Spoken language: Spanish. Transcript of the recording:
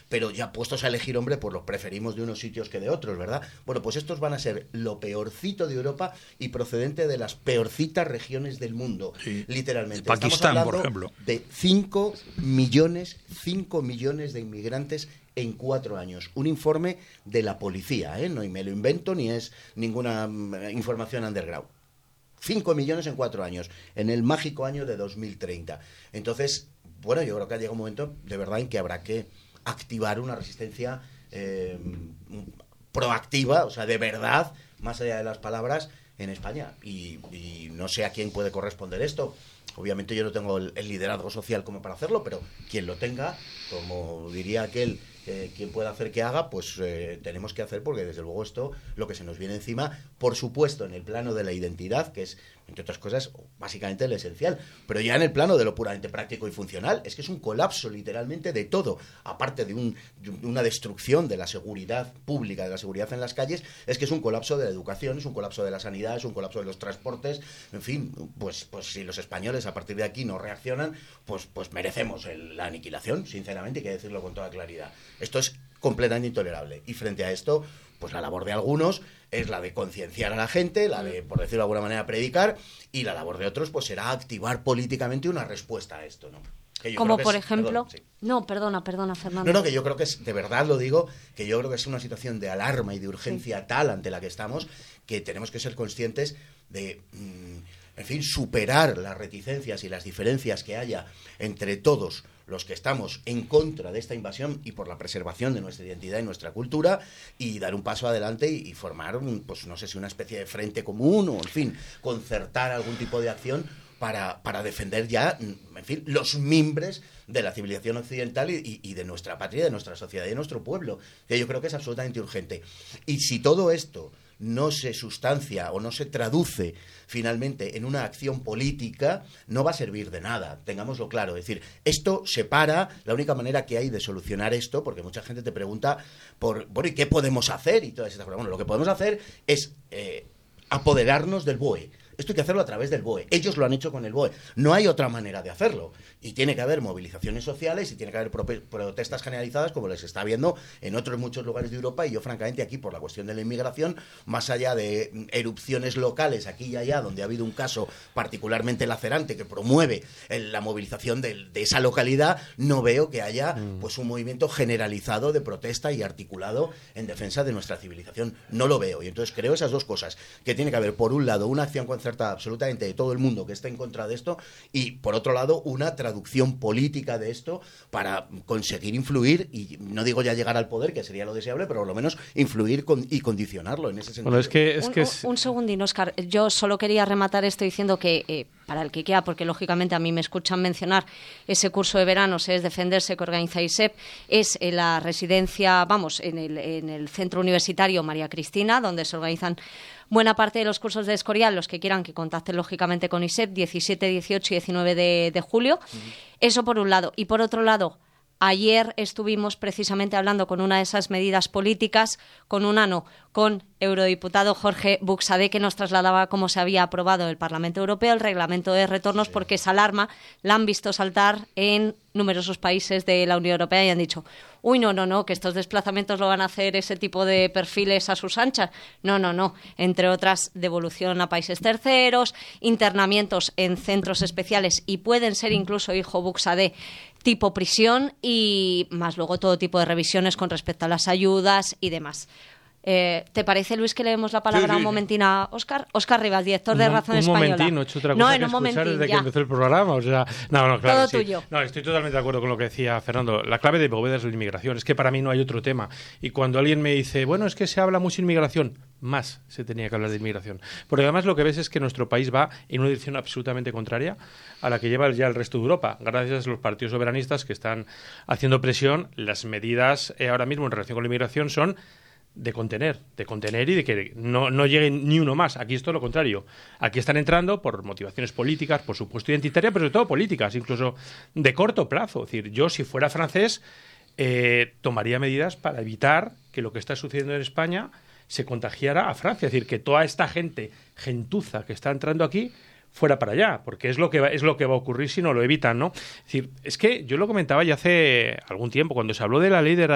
pero ya puestos a elegir, hombre, pues los preferimos de unos sitios que de otros, ¿verdad? Bueno, pues estos van a ser lo peorcito de Europa y procedente de las peorcitas regiones del mundo, sí, literalmente. Pakistán, por ejemplo. De 5 millones de inmigrantes en 4 años. Un informe de la policía, ¿eh? No me lo invento ni es ninguna información underground. 5 millones en 4 años, en el mágico año de 2030. Entonces, bueno, yo creo que ha llegado un momento de verdad en que habrá que activar una resistencia proactiva, o sea, de verdad, más allá de las palabras, en España. Y no sé a quién puede corresponder esto. Obviamente yo no tengo el liderazgo social como para hacerlo, pero quien lo tenga, como diría aquel, quien pueda hacer que haga, pues tenemos que hacer, porque desde luego esto, lo que se nos viene encima, por supuesto, en el plano de la identidad, que es, entre otras cosas, básicamente el esencial, pero ya en el plano de lo puramente práctico y funcional, es que es un colapso literalmente de todo, aparte de una destrucción de la seguridad pública, de la seguridad en las calles, es que es un colapso de la educación, es un colapso de la sanidad, es un colapso de los transportes, en fin, pues si los españoles a partir de aquí no reaccionan, pues merecemos la aniquilación, sinceramente, hay que decirlo con toda claridad. Esto es completamente intolerable, y frente a esto, pues la labor de algunos es la de concienciar a la gente, la de, por decirlo de alguna manera, predicar, y la labor de otros pues será activar políticamente una respuesta a esto, ¿no? Como por ejemplo... Perdón, sí. No, perdona, Fernando. No, que yo creo que es, de verdad lo digo, que yo creo que es una situación de alarma y de urgencia tal ante la que estamos, que tenemos que ser conscientes de... en fin, superar las reticencias y las diferencias que haya entre todos los que estamos en contra de esta invasión y por la preservación de nuestra identidad y nuestra cultura, y dar un paso adelante y formar, pues no sé si una especie de frente común o, en fin, concertar algún tipo de acción para defender ya, en fin, los mimbres de la civilización occidental y de nuestra patria, de nuestra sociedad y de nuestro pueblo, que yo creo que es absolutamente urgente. Y si todo esto no se sustancia o no se traduce finalmente en una acción política, no va a servir de nada, tengámoslo claro. Es decir, esto separa, la única manera que hay de solucionar esto, porque mucha gente te pregunta ¿y qué podemos hacer? Y todas estas cosas. Bueno, lo que podemos hacer es apoderarnos del BOE. Esto hay que hacerlo a través del BOE. Ellos lo han hecho con el BOE. No hay otra manera de hacerlo. Y tiene que haber movilizaciones sociales y tiene que haber protestas generalizadas, como les está viendo en otros muchos lugares de Europa. Y yo, francamente, aquí, por la cuestión de la inmigración, más allá de erupciones locales aquí y allá, donde ha habido un caso particularmente lacerante que promueve la movilización de esa localidad, no veo que haya pues un movimiento generalizado de protesta y articulado en defensa de nuestra civilización. No lo veo. Y entonces creo esas dos cosas, que tiene que haber, por un lado, una acción concertada absolutamente de todo el mundo que esté en contra de esto, y por otro lado una traducción política de esto para conseguir influir, y no digo ya llegar al poder, que sería lo deseable, pero por lo menos influir y condicionarlo en ese sentido. Bueno, un segundín, Óscar, yo solo quería rematar esto diciendo que para el que quiera, porque lógicamente a mí me escuchan mencionar ese curso de verano, es Defenderse, que organiza ISEP, es en la residencia, en el centro universitario María Cristina, donde se organizan buena parte de los cursos de Escorial. Los que quieran, que contacten lógicamente con ISEP, 17, 18 y 19 de julio. Eso por un lado. Y por otro lado, ayer estuvimos precisamente hablando con una de esas medidas políticas, con eurodiputado Jorge Buxadé, que nos trasladaba cómo se había aprobado el Parlamento Europeo el reglamento de retornos, porque esa alarma la han visto saltar en numerosos países de la Unión Europea y han dicho, no, que estos desplazamientos lo van a hacer ese tipo de perfiles a sus anchas. No. Entre otras, devolución a países terceros, internamientos en centros especiales, y pueden ser incluso, hijo Buxadé, tipo prisión, y más luego todo tipo de revisiones con respecto a las ayudas y demás. ¿Te parece, Luis, que le demos la palabra un momentín a Óscar? Óscar Rivas, director de Razón Española. Un momentín, no he hecho otra cosa que escuchar desde que empezó el programa. O sea, claro, todo sí. Tuyo. No, estoy totalmente de acuerdo con lo que decía Fernando. La clave de Bóveda es la inmigración. Es que para mí no hay otro tema. Y cuando alguien me dice, es que se habla mucho de inmigración, más se tenía que hablar de inmigración. Porque además lo que ves es que nuestro país va en una dirección absolutamente contraria a la que lleva ya el resto de Europa. Gracias a los partidos soberanistas que están haciendo presión, las medidas ahora mismo en relación con la inmigración son de contener y de que no llegue ni uno más. Aquí es todo lo contrario. Aquí están entrando por motivaciones políticas, por supuesto identitarias, pero sobre todo políticas, incluso de corto plazo. Es decir, yo si fuera francés tomaría medidas para evitar que lo que está sucediendo en España se contagiara a Francia. Es decir, que toda esta gentuza que está entrando aquí fuera para allá, porque es lo que va a ocurrir si no lo evitan, ¿no? Es decir, es que yo lo comentaba ya hace algún tiempo, cuando se habló de la ley de